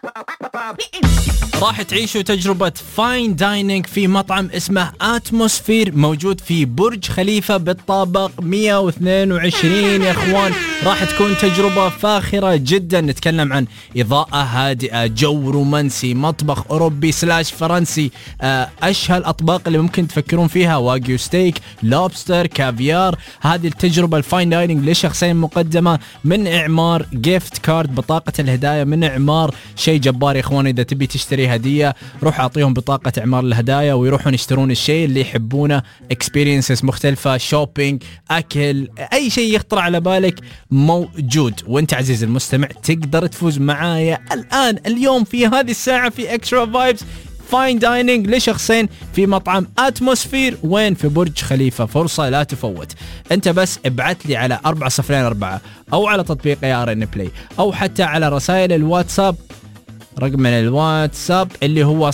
راح تعيشوا تجربة فاين دايننج في مطعم اسمه اتموسفير موجود في برج خليفة بالطابق 122 يا اخوان. راح تكون تجربة فاخرة جدا. نتكلم عن إضاءة هادئة، جو رومانسي، مطبخ أوروبي سلاش فرنسي، أشهى الأطباق اللي ممكن تفكرون فيها، واجيو ستيك، لوبستر، كافيار. هذه التجربة الفاين دايننج لشخصين مقدمة من إعمار جيفت كارد، بطاقة الهدايا من إعمار. شيء جبار يا اخوان. إذا تبي تشتري هدية روح أعطيهم بطاقة إعمار الهدايا ويروحون يشترون الشيء اللي يحبونه. experiences مختلفة، شوبينج، أكل، أي شيء يخطر على بالك موجود. وانت عزيز المستمع تقدر تفوز معايا الآن اليوم في هذه الساعة في اكسترا فايبس فاين دايننج لشخصين في مطعم اتموسفير. وين؟ في برج خليفة. فرصة لا تفوت. انت بس ابعت لي على 404 او على تطبيق ARN Play او حتى على رسائل الواتساب. رقم الواتساب اللي هو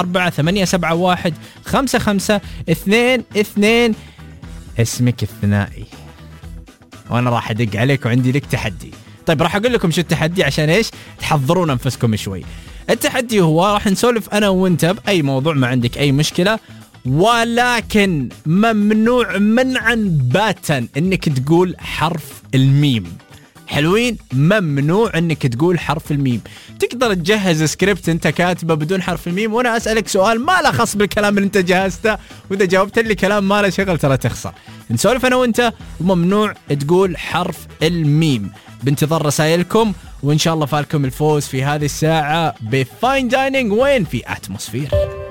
04-871-5522. اسمك الثنائي وانا راح ادق عليك وعندي لك تحدي. طيب راح اقول لكم شو التحدي عشان ايش تحضرون انفسكم شوي. التحدي هو راح نسولف انا وانت باي موضوع، ما عندك اي مشكلة، ولكن ممنوع منعا باتا انك تقول حرف الميم. حلوين؟ ممنوع انك تقول حرف الميم. تقدر تجهز سكريبت انت كاتبه بدون حرف الميم وانا اسألك سؤال ما له خص بالكلام اللي انت جهزته، واذا جاوبت لي كلام ما له شغل ترى تخسر. نسولف انا وانت وممنوع تقول حرف الميم. بانتظار رسائلكم وان شاء الله فالكم الفوز في هذه الساعة بفاين دايننج. وين؟ في اتموسفير.